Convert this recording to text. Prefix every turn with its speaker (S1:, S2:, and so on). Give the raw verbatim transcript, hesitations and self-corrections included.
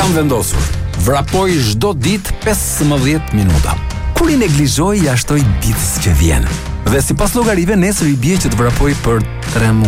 S1: Kam vendosur. Vrapoj çdo ditë pesëmbëdhjetë minuta. Kur i neglizhoj, ja shtoj ditës që vjen. Dhe sipas llogarive nesër i bie që të vrapoj për tre